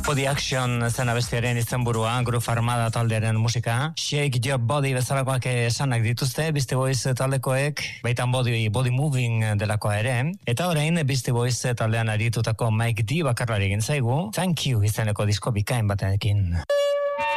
Body Action zen abestiaren izenburua, Groove Armada taldearen musika. Shake Your Body bezalakoak esanak dituzte, Beastie Boys taldekoek, baitan body Moving delakoa ere. Eta orain Beastie Boys taldean aritutako Mike D bakarlari egin zaigu. Thank You izeneko disko bikain batenekin.